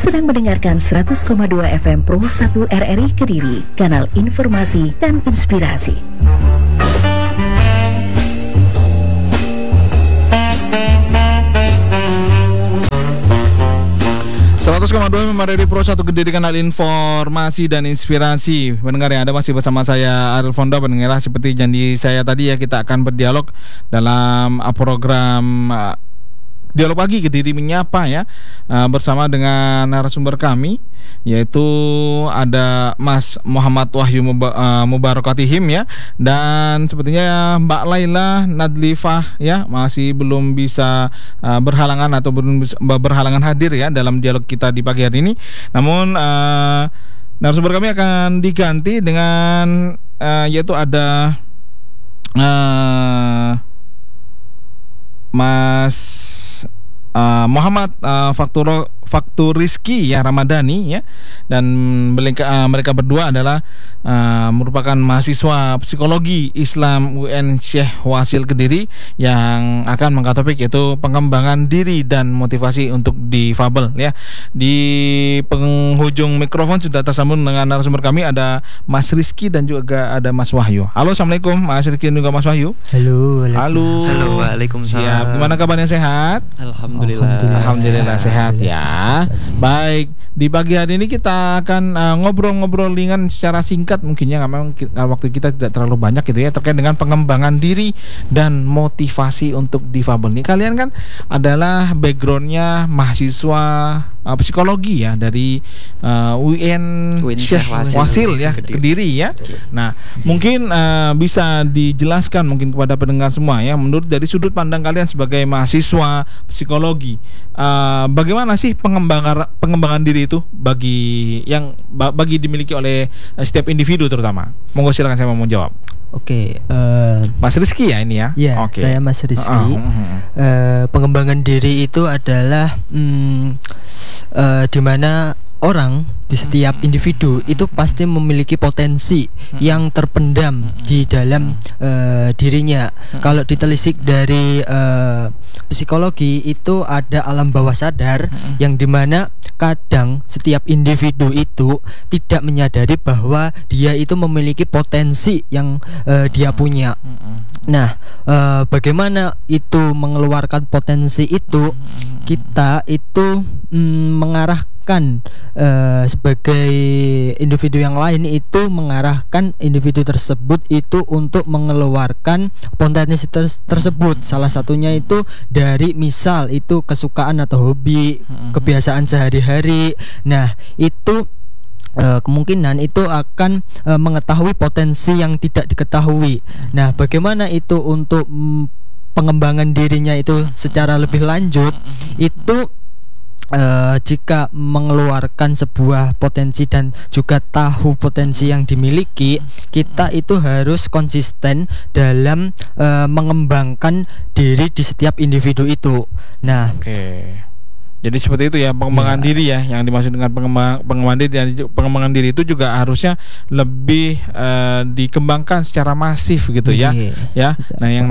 sedang mendengarkan 100,2 FM Pro 1 RRI Kediri, kanal informasi dan inspirasi. RRI Pro 1 Kediri, kanal informasi dan inspirasi. Pendengar yang ada, masih bersama saya Ariel Fonda. Pendengar, seperti janji saya tadi ya, kita akan berdialog dalam program Dialog Pagi Kediri Menyapa ya, bersama dengan narasumber kami, yaitu ada Mas Muhammad Wahyu Mubarakatihim ya, dan sepertinya Mbak Laila Nadlifah ya masih belum bisa berhalangan atau belum bisa berhalangan hadir ya dalam dialog kita di pagi hari ini. Namun narasumber kami akan diganti dengan yaitu ada Mas Muhammad Fakturiski ya Ramadhani ya, dan mereka berdua adalah merupakan mahasiswa psikologi Islam UN Syekh Wasil Kediri yang akan mengangkat topik yaitu pengembangan diri dan motivasi untuk difabel ya. Di penghujung mikrofon sudah tersambung dengan narasumber kami, ada Mas Rizky dan juga ada Mas Wahyu. Halo, assalamualaikum Mas Rizky dan juga Mas Wahyu. Halo. Halo, waalaikumsalam. Siap. Gimana kabarnya, sehat? Alhamdulillah sehat ya. Baik, di pagi hari ini kita akan ngobrol-ngobrol ringan secara singkat mungkin ya, karena waktu kita tidak terlalu banyak gitu ya, terkait dengan pengembangan diri dan motivasi untuk difabel. Nih, kalian kan adalah backgroundnya mahasiswa psikologi ya dari UN Syekh Wasil ya Kediri ya. Nah, mungkin bisa dijelaskan mungkin kepada pendengar semua ya, menurut dari sudut pandang kalian sebagai mahasiswa psikologi, bagaimana sih pengembangan diri itu bagi dimiliki oleh setiap individu terutama? Monggo, silakan, saya mau jawab. Oke, Mas Rizky ya ini ya. Ya, okay. Saya Mas Rizky. Pengembangan diri itu adalah di mana orang di setiap individu itu pasti memiliki potensi yang terpendam di dalam dirinya. Kalau ditelisik dari psikologi itu ada alam bawah sadar yang dimana kadang setiap individu itu tidak menyadari bahwa dia itu memiliki potensi yang dia punya. Nah, bagaimana itu mengeluarkan potensi itu? Kita itu mengarahkan sebagai individu yang lain itu mengarahkan individu tersebut itu untuk mengeluarkan potensi tersebut. Salah satunya itu dari misal itu kesukaan atau hobi, kebiasaan sehari-hari. Nah, itu kemungkinan itu akan mengetahui potensi yang tidak diketahui. Nah, bagaimana itu untuk pengembangan dirinya itu secara lebih lanjut? Itu jika mengeluarkan sebuah potensi dan juga tahu potensi yang dimiliki, kita itu harus konsisten dalam mengembangkan diri di setiap individu itu. Nah, jadi seperti itu ya pengembangan diri ya, yang dimaksud dengan pengembangan diri. Dan pengembangan diri itu juga harusnya lebih dikembangkan secara masif gitu ya. Ya. Nah, yang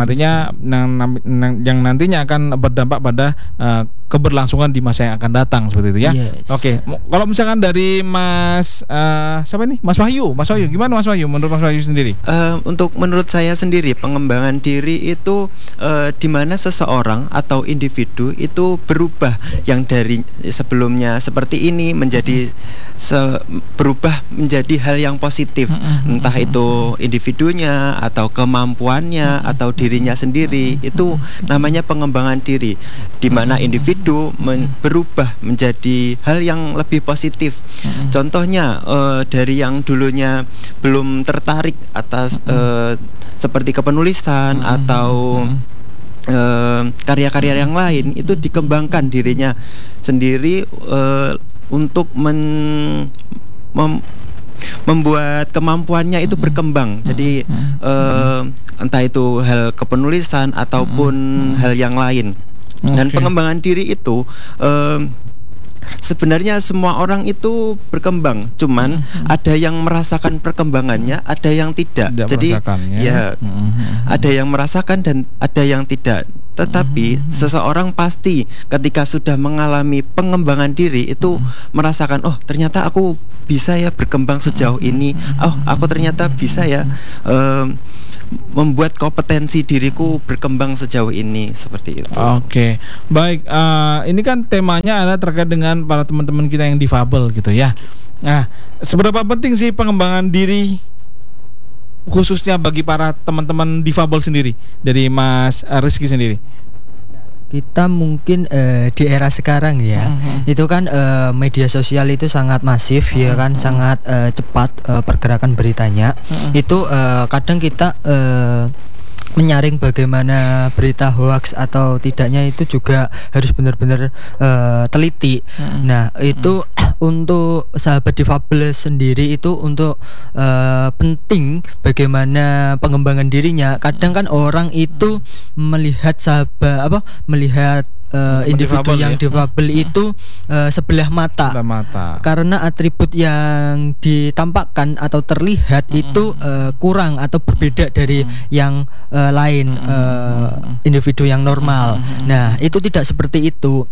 nantinya akan berdampak pada keberlangsungan di masa yang akan datang, seperti itu ya. Oke. Kalau misalkan dari Mas siapa nih? Mas Wahyu. Mas Wahyu, gimana Mas Wahyu? Menurut Mas Wahyu sendiri? Menurut saya sendiri, pengembangan diri itu di mana seseorang atau individu itu berubah, yang dari sebelumnya seperti ini menjadi berubah menjadi hal yang positif, entah itu individunya atau kemampuannya atau dirinya sendiri. Itu namanya pengembangan diri, di mana individu berubah menjadi hal yang lebih positif. Contohnya dari yang dulunya belum tertarik atas seperti kepenulisan atau karya-karya yang lain, itu dikembangkan dirinya sendiri untuk membuat kemampuannya itu berkembang. Jadi entah itu hal kepenulisan ataupun hal yang lain. Dan pengembangan diri itu sebenarnya semua orang itu berkembang, cuman ada yang merasakan perkembangannya, ada yang tidak. Jadi ya ada yang merasakan dan ada yang tidak. Tetapi seseorang pasti ketika sudah mengalami pengembangan diri itu merasakan, oh ternyata aku bisa ya berkembang sejauh ini. Oh aku ternyata bisa ya membuat kompetensi diriku berkembang sejauh ini, seperti itu. Oke, baik. Ini kan temanya adalah terkait dengan para teman-teman kita yang difabel gitu ya. Nah, seberapa penting sih pengembangan diri khususnya bagi para teman-teman difabel sendiri, dari Mas Rizky sendiri? Kita mungkin di era sekarang ya, itu kan media sosial itu sangat masif ya kan, sangat cepat pergerakan beritanya. Itu kadang kita menyaring bagaimana berita hoax atau tidaknya itu juga harus benar-benar teliti. Nah itu untuk sahabat difabel sendiri itu untuk penting bagaimana pengembangan dirinya. Kadang kan orang itu melihat melihat individu yang difabel itu sebelah mata. Karena atribut yang ditampakkan atau terlihat itu kurang atau berbeda dari yang lain, individu yang normal. Nah, itu tidak seperti itu.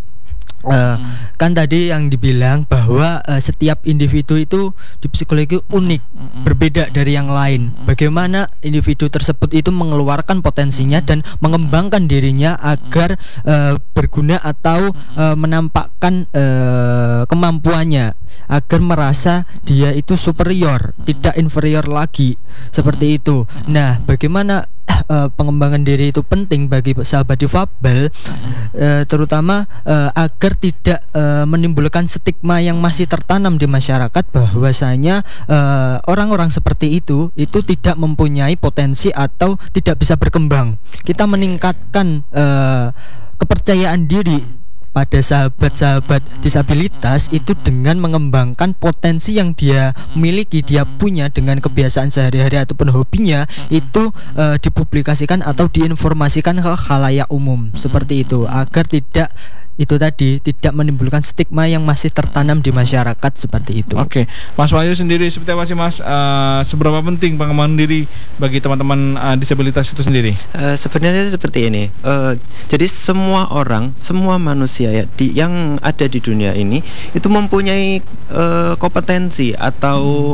Kan tadi yang dibilang bahwa setiap individu itu di psikologi unik, berbeda dari yang lain. Bagaimana individu tersebut itu mengeluarkan potensinya dan mengembangkan dirinya agar berguna atau menampakkan kemampuannya, agar merasa dia itu superior, tidak inferior lagi, seperti itu. Nah, bagaimana pengembangan diri itu penting bagi sahabat difabel, terutama agar tidak menimbulkan stigma yang masih tertanam di masyarakat bahwasanya orang-orang seperti itu tidak mempunyai potensi atau tidak bisa berkembang. Kita meningkatkan kepercayaan diri pada sahabat-sahabat disabilitas itu dengan mengembangkan potensi yang dia miliki, dia punya dengan kebiasaan sehari-hari ataupun hobinya itu dipublikasikan atau diinformasikan ke khalayak umum, seperti itu, agar tidak menimbulkan stigma yang masih tertanam di masyarakat, seperti itu. Oke, Mas Wahyu sendiri seperti apa sih Mas, seberapa penting pengembangan diri bagi teman-teman disabilitas itu sendiri? Sebenarnya seperti ini. Jadi semua orang, semua manusia ya yang ada di dunia ini itu mempunyai kompetensi atau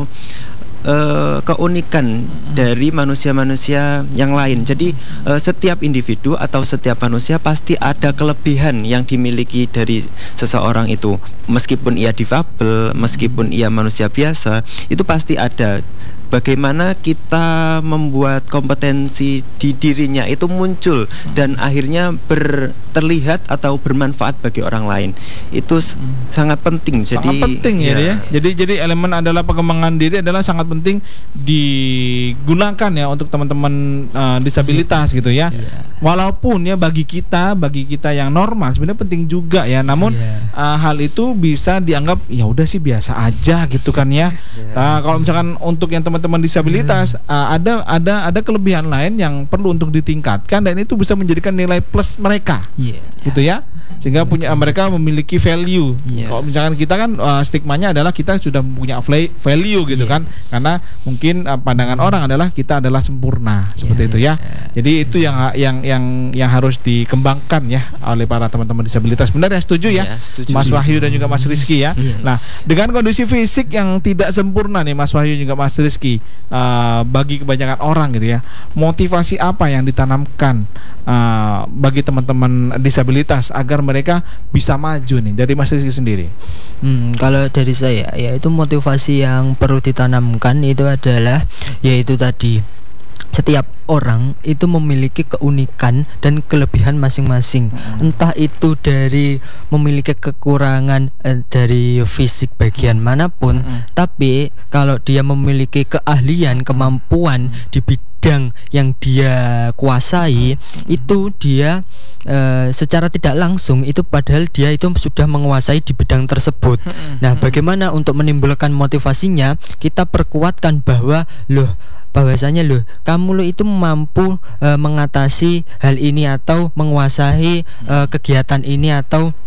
keunikan dari manusia-manusia yang lain. Jadi setiap individu atau setiap manusia pasti ada kelebihan yang dimiliki dari seseorang itu. Meskipun ia difabel, meskipun ia manusia biasa, itu pasti ada. Bagaimana kita membuat kompetensi di dirinya itu muncul dan akhirnya terlihat atau bermanfaat bagi orang lain, itu sangat penting. Sangat penting ya. Jadi elemen adalah pengembangan diri adalah sangat penting digunakan ya untuk teman-teman disabilitas gitu ya. Walaupun ya bagi kita yang normal sebenarnya penting juga ya. Namun hal itu bisa dianggap ya udah sih biasa aja gitu kan ya. Kalau misalkan untuk yang teman-teman disabilitas ada kelebihan lain yang perlu untuk ditingkatkan dan itu bisa menjadikan nilai plus mereka, gitu ya, sehingga mereka memiliki value. Kalau misalkan kita kan stigmanya adalah kita sudah punya value gitu kan, karena mungkin pandangan orang adalah kita adalah sempurna, seperti itu ya. Jadi itu yang harus dikembangkan ya oleh para teman-teman disabilitas. Benar ya, setuju ya, Mas Wahyu dan juga Mas Rizky ya. Nah, dengan kondisi fisik yang tidak sempurna nih Mas Wahyu juga Mas Rizky, bagi kebanyakan orang gitu ya, motivasi apa yang ditanamkan bagi teman-teman disabilitas agar mereka bisa maju nih, dari Mas Rizky sendiri? Kalau dari saya, yaitu motivasi yang perlu ditanamkan itu adalah yaitu tadi, setiap orang itu memiliki keunikan dan kelebihan masing-masing. Entah itu dari memiliki kekurangan dari fisik bagian manapun, tapi kalau dia memiliki keahlian, kemampuan di bidang yang dia kuasai, itu dia secara tidak langsung itu padahal dia itu sudah menguasai di bidang tersebut. Nah, bagaimana untuk menimbulkan motivasinya? Kita perkuatkan bahwasanya kamu itu mampu mengatasi hal ini atau menguasai kegiatan ini atau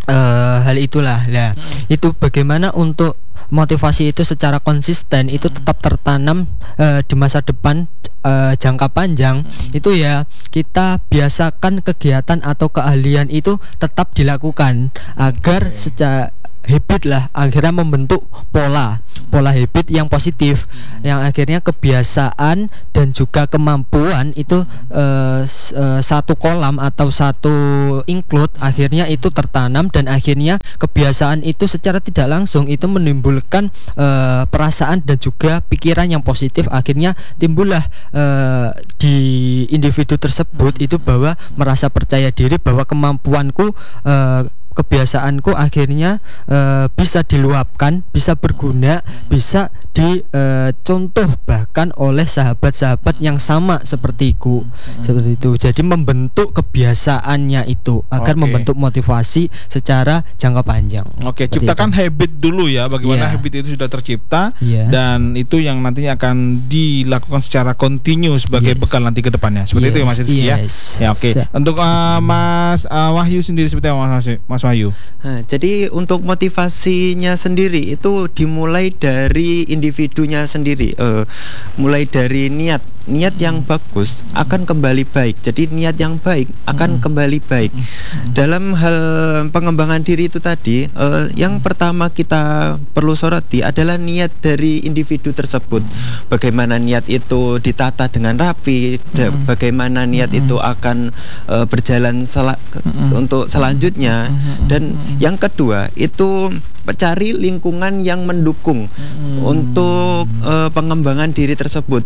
hal itulah. Nah, itu bagaimana untuk motivasi itu secara konsisten itu tetap tertanam di masa depan jangka panjang. Itu ya kita biasakan kegiatan atau keahlian itu tetap dilakukan agar secara habit lah, akhirnya membentuk pola habit yang positif, yang akhirnya kebiasaan dan juga kemampuan itu satu kolam atau satu include, akhirnya itu tertanam dan akhirnya kebiasaan itu secara tidak langsung itu menimbulkan perasaan dan juga pikiran yang positif. Akhirnya timbullah di individu tersebut itu bahwa merasa percaya diri bahwa kemampuanku, kebiasaanku akhirnya bisa diluapkan, bisa berguna, bisa dicontoh bahkan oleh sahabat-sahabat yang sama sepertiku, seperti itu. Jadi membentuk kebiasaannya itu agar membentuk motivasi secara jangka panjang. Ciptakan habit dulu ya, bagaimana habit itu sudah tercipta dan itu yang nantinya akan dilakukan secara kontinu sebagai bekal nanti ke depannya. Seperti itu ya Mas Rizky ya. Untuk Mas Wahyu sendiri seperti apa Mas Wahyu? Nah, jadi untuk motivasinya sendiri itu dimulai dari individunya sendiri, mulai dari niat yang bagus akan kembali baik. Jadi niat yang baik akan kembali baik. Dalam hal pengembangan diri itu tadi, yang pertama kita perlu soroti adalah niat dari individu tersebut. Bagaimana niat itu ditata dengan rapi, bagaimana niat itu akan berjalan untuk selanjutnya. Dan yang kedua itu cari lingkungan yang mendukung untuk pengembangan diri tersebut.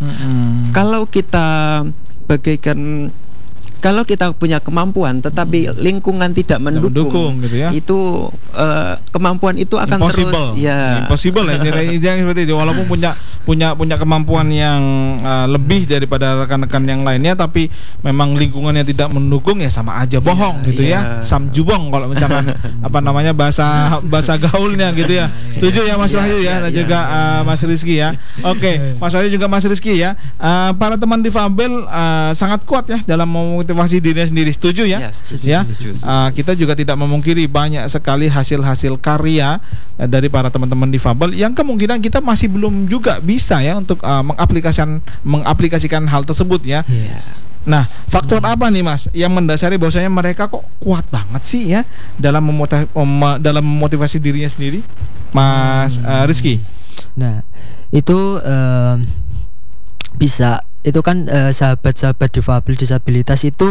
Kalau kita punya kemampuan tetapi lingkungan tidak mendukung gitu ya. Itu kemampuan itu akan impossible. Impossible ya. Jangan seperti itu. Walaupun punya kemampuan yang lebih daripada rekan-rekan yang lainnya, tapi memang lingkungannya tidak mendukung, ya sama aja bohong gitu ya. Samjubong kalau misalkan bahasa gaulnya gitu ya. Setuju ya Mas Wahyu ya, dan juga Mas Rizky ya. Mas Wahyu juga Mas Rizky ya. Para teman difabel sangat kuat ya dalam motivasi dirinya sendiri. Setuju ya? Setuju. Kita juga tidak memungkiri banyak sekali hasil-hasil karya dari para teman-teman difabel yang kemungkinan kita masih belum juga bisa ya untuk mengaplikasikan hal tersebut ya. Nah, faktor apa nih Mas yang mendasari bahwasanya mereka kok kuat banget sih ya dalam memotivasi dirinya sendiri, Mas Rizky? Nah, itu bisa. Itu kan sahabat-sahabat difabel disabilitas itu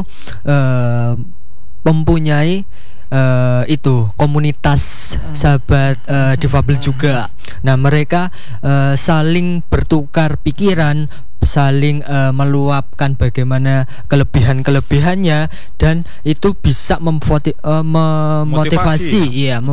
mempunyai itu komunitas sahabat difabel juga. Nah, mereka saling bertukar pikiran, saling meluapkan bagaimana kelebihan-kelebihannya, dan itu bisa memotivasi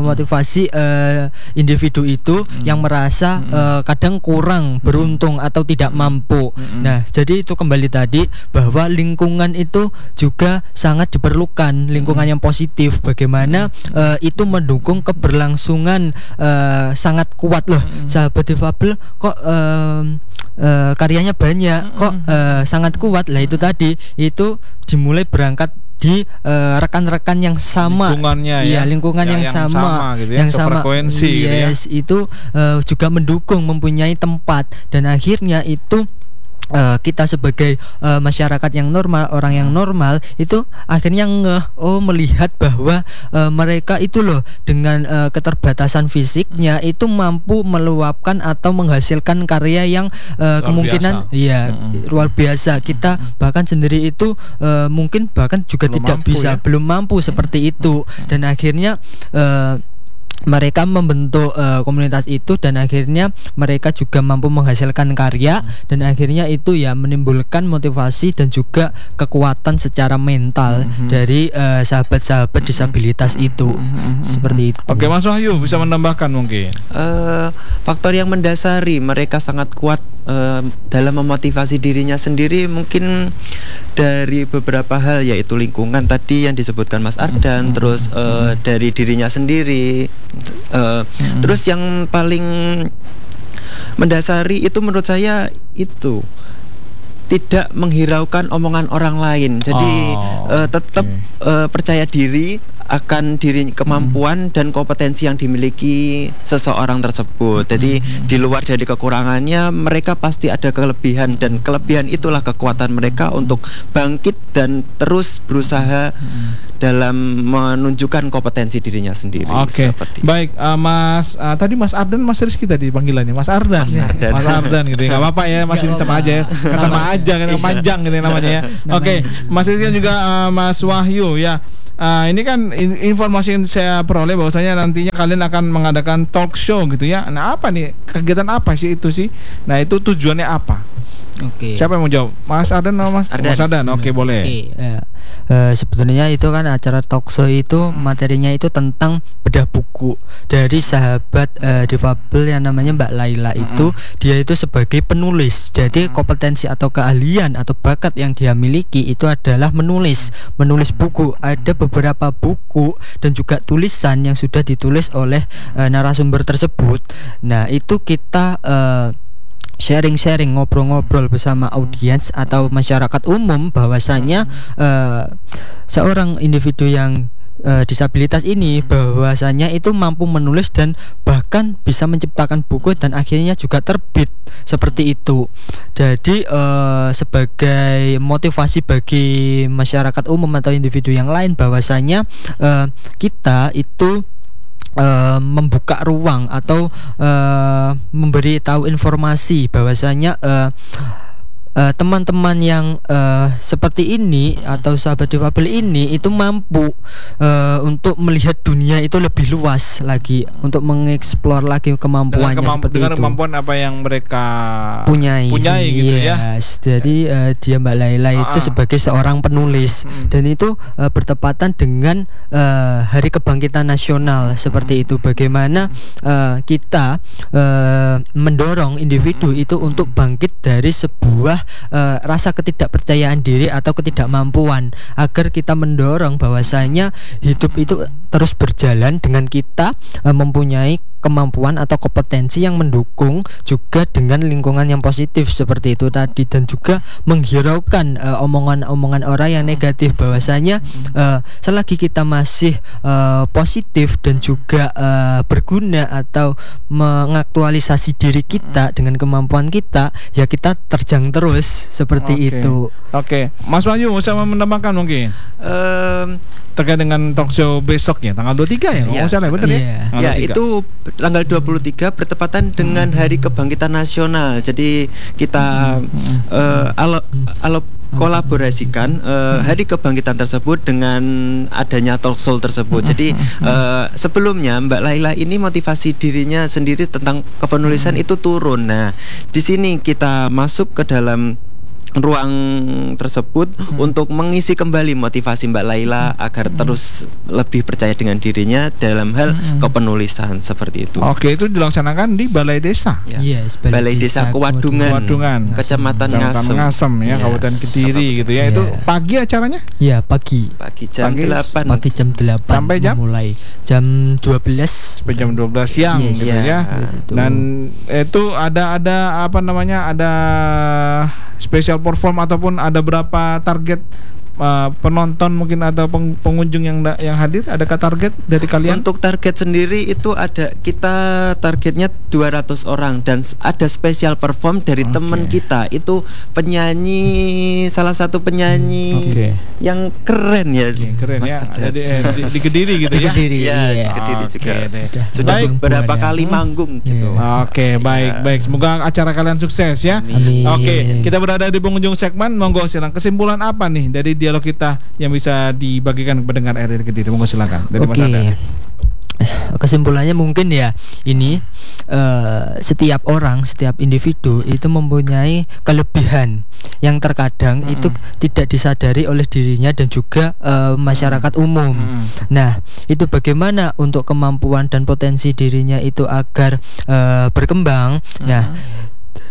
individu itu yang merasa kadang kurang beruntung atau tidak mampu. Nah, jadi itu kembali tadi bahwa lingkungan itu juga sangat diperlukan, lingkungan yang positif. Bagaimana itu mendukung keberlangsungan sangat kuat loh. Sahabat difabel kok karyanya banyak, kok sangat kuat lah. Itu tadi itu dimulai berangkat di rekan-rekan yang sama, lingkungan yang sama gitu ya, yang sefrekuensi gitu ya. Itu juga mendukung, mempunyai tempat, dan akhirnya itu kita sebagai masyarakat yang normal, orang yang normal itu akhirnya melihat bahwa mereka itu loh dengan keterbatasan fisiknya itu mampu meluapkan atau menghasilkan karya yang kemungkinan luar biasa. Kita bahkan sendiri itu mungkin bahkan juga belum mampu seperti itu, dan akhirnya mereka membentuk komunitas itu, dan akhirnya mereka juga mampu menghasilkan karya, dan akhirnya itu ya menimbulkan motivasi dan juga kekuatan secara mental dari sahabat-sahabat disabilitas itu. Seperti itu. Oke, Mas Wahyu bisa menambahkan mungkin faktor yang mendasari mereka sangat kuat dalam memotivasi dirinya sendiri mungkin dari beberapa hal, yaitu lingkungan tadi yang disebutkan Mas Ardan, terus dari dirinya sendiri. Terus yang paling mendasari itu menurut saya itu tidak menghiraukan omongan orang lain. Jadi tetap percaya diri akan diri kemampuan dan kompetensi yang dimiliki seseorang tersebut. Jadi di luar dari kekurangannya mereka pasti ada kelebihan, dan kelebihan itulah kekuatan mereka untuk bangkit dan terus berusaha dalam menunjukkan kompetensi dirinya sendiri. Oke. Baik, Mas tadi Mas Ardan, Mas Rizky tadi panggilannya Mas Ardan. Mas Ardan gitu ya. Enggak apa-apa ya, masih sama aja ya. Sama aja kan panjang gitu namanya ya. Oke, Mas Rizky juga Mas Wahyu ya. Ini kan informasi yang saya peroleh bahwasanya nantinya kalian akan mengadakan talk show gitu ya. Nah, apa nih kegiatan apa sih itu sih? Nah, itu tujuannya apa? Oke. Siapa yang mau jawab? Mas Ardan atau Mas Ardan? Oke, boleh. Sebetulnya itu kan acara talk show itu materinya itu tentang bedah buku dari sahabat difabel yang namanya Mbak Laila itu. Dia itu sebagai penulis. Jadi kompetensi atau keahlian atau bakat yang dia miliki itu adalah menulis buku. Ada beberapa buku dan juga tulisan yang sudah ditulis oleh narasumber tersebut. Nah, itu kita sharing-sharing, ngobrol-ngobrol bersama audiens atau masyarakat umum bahwasanya seorang individu yang disabilitas ini bahwasanya itu mampu menulis dan bahkan bisa menciptakan buku dan akhirnya juga terbit seperti itu. Jadi sebagai motivasi bagi masyarakat umum atau individu yang lain bahwasanya kita itu membuka ruang atau memberi tahu informasi bahwasanya teman-teman yang seperti ini atau sahabat difabel ini itu mampu untuk melihat dunia itu lebih luas lagi, untuk mengeksplor lagi kemampuannya dengan kemampuan apa yang mereka punyai gitu ya. Jadi dia Mbak Laila itu sebagai seorang penulis dan itu bertepatan dengan Hari Kebangkitan Nasional seperti itu. Bagaimana kita mendorong individu itu untuk bangkit dari sebuah rasa ketidakpercayaan diri atau ketidakmampuan, agar kita mendorong bahwasanya hidup itu terus berjalan dengan kita mempunyai kemampuan atau kompetensi yang mendukung juga dengan lingkungan yang positif seperti itu tadi, dan juga menghiraukan omongan-omongan orang yang negatif bahwasanya selagi kita masih positif dan juga berguna atau mengaktualisasi diri kita dengan kemampuan kita, ya kita terjang terus seperti itu. Oke. Mas Wahyu bisa menambahkan mungkin terkait dengan talk show besok ya tanggal 23 ya, nggak salah benar ya? Ya, itu tanggal 23 bertepatan dengan Hari Kebangkitan Nasional. Jadi kita kolaborasikan Hari Kebangkitan tersebut dengan adanya talk show tersebut. Jadi sebelumnya Mbak Laila ini motivasi dirinya sendiri tentang kepenulisan itu turun. Nah, di sini kita masuk ke dalam ruang tersebut untuk mengisi kembali motivasi Mbak Laila agar terus lebih percaya dengan dirinya dalam hal kepenulisan seperti itu. Oke, itu dilaksanakan di Balai Desa. Ya. Yes, Balai Desa Kewadungan, Kecamatan Ngasem ya, Kabupaten Kediri gitu ya. Itu pagi acaranya? Iya, pagi jam 8. Pagi jam 8 sampai jam mulai jam 12 sampai jam 12 siang gitu ya. Dan itu ada apa namanya? Ada special perform ataupun ada berapa target penonton mungkin atau pengunjung yang hadir? Adakah target dari kalian? Untuk target sendiri itu kita targetnya 200 orang dan ada special perform dari teman kita, itu salah satu penyanyi yang keren ya. Keren ya. Di Kediri gitu ya. Di Kediri juga. Sudah beberapa kali manggung gitu. Baik. Semoga acara kalian sukses ya. Amin. Kita berada di penghujung segmen. Monggo silang, kesimpulan apa nih dari dialog kita yang bisa dibagikan ke pendengar RRI Kediri? Monggo silakan dari Mas Ardan. Kesimpulannya mungkin ya ini setiap individu itu mempunyai kelebihan yang terkadang itu tidak disadari oleh dirinya dan juga masyarakat umum. Nah, itu bagaimana untuk kemampuan dan potensi dirinya itu agar berkembang. Nah,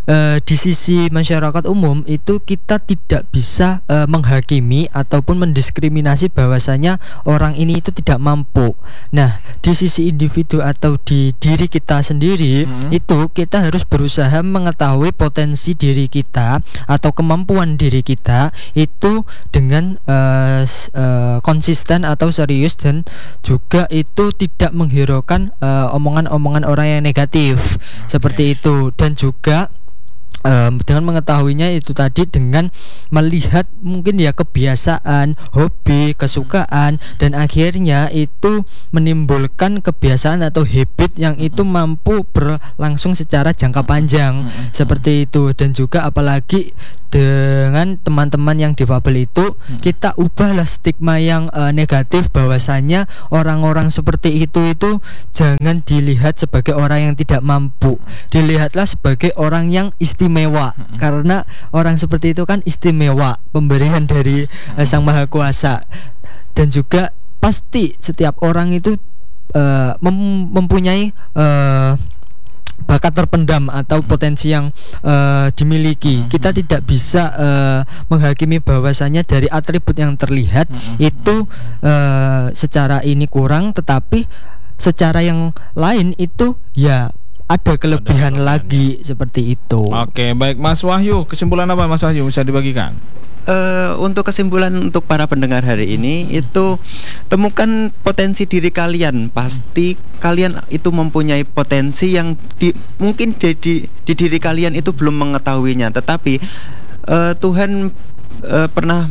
di sisi masyarakat umum itu kita tidak bisa menghakimi ataupun mendiskriminasi bahwasanya orang ini itu tidak mampu. Nah, di sisi individu atau di diri kita sendiri itu kita harus berusaha mengetahui potensi diri kita atau kemampuan diri kita itu dengan konsisten atau serius, dan juga itu tidak menghiraukan omongan-omongan orang yang negatif seperti itu. Dan juga dengan mengetahuinya itu tadi dengan melihat mungkin ya kebiasaan, hobi, kesukaan, dan akhirnya itu menimbulkan kebiasaan atau habit yang itu mampu berlangsung secara jangka panjang seperti itu. Dan juga apalagi dengan teman-teman yang difabel itu kita ubahlah stigma yang negatif bahwasanya orang-orang seperti itu jangan dilihat sebagai orang yang tidak mampu, dilihatlah sebagai orang yang istimewa, karena orang seperti itu kan istimewa, pemberian dari Sang Maha Kuasa. Dan juga pasti setiap orang itu mempunyai bakat terpendam atau potensi yang dimiliki. Kita tidak bisa menghakimi bahwasanya dari atribut yang terlihat itu secara ini kurang, tetapi secara yang lain itu ya ada kelebihan lagi seperti itu. Oke, baik Mas Wahyu, kesimpulan apa Mas Wahyu bisa dibagikan? Untuk kesimpulan untuk para pendengar hari ini itu temukan potensi diri kalian. Pasti kalian itu mempunyai potensi yang mungkin di diri kalian itu belum mengetahuinya. Tetapi Tuhan pernah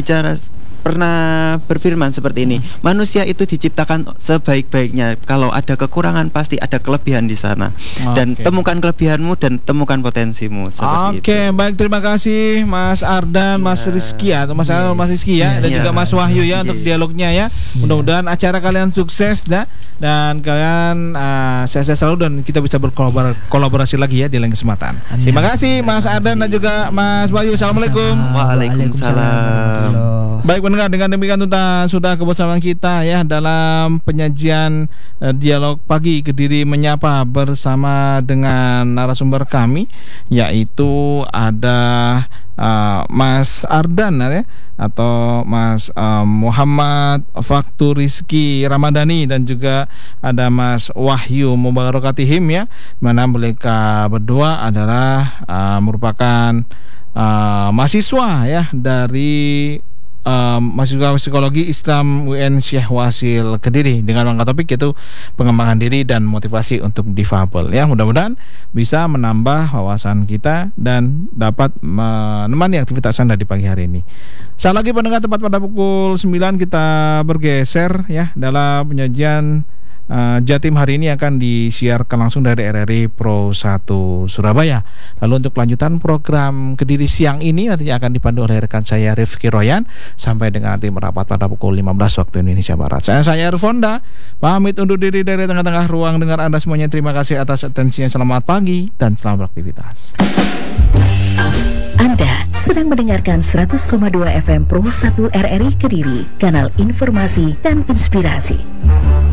berfirman seperti ini. Manusia itu diciptakan sebaik-baiknya. Kalau ada kekurangan pasti ada kelebihan di sana. Dan temukan kelebihanmu dan temukan potensimu seperti itu. Oke, baik, terima kasih Mas Ardan, Mas Rizky atau Mas Rizky ya, dan juga Mas Wahyu ya untuk dialognya ya. Mudah-mudahan acara kalian sukses dan kalian sehat-sehat selalu, dan kita bisa berkolaborasi lagi ya di lain kesempatan. Terima kasih Mas Ardan dan juga Mas Wahyu. Assalamualaikum. Waalaikumsalam. Baik pendengar, dengan demikian sudah kebersamaan kita ya dalam penyajian dialog pagi Kediri Menyapa bersama dengan narasumber kami, yaitu ada Mas Ardan ya, atau Mas Muhammad Faktur Rizky Ramadhani, dan juga ada Mas Wahyu Mubarakatihim ya, mana mereka berdua adalah merupakan mahasiswa ya dari mahasiswa psikologi Islam UN Syekh Wasil Kediri, dengan mengangkat topik yaitu pengembangan diri dan motivasi untuk difabel ya. Mudah-mudahan bisa menambah wawasan kita dan dapat menemani aktivitas Anda di pagi hari ini. Saat lagi pendengar, tepat pada pukul 9 kita bergeser ya dalam penyajian Jatim hari ini akan disiarkan langsung dari RRI Pro 1 Surabaya. Lalu untuk kelanjutan program Kediri siang ini nantinya akan dipandu oleh rekan saya Rifki Royan sampai dengan nanti merapat pada pukul 15 waktu Indonesia Barat. Saya Erfonda pamit undur diri dari tengah-tengah ruang dengar Anda semuanya. Terima kasih atas atensinya. Selamat pagi dan selamat beraktivitas. Anda sedang mendengarkan 100,2 FM Pro 1 RRI Kediri, kanal informasi dan inspirasi.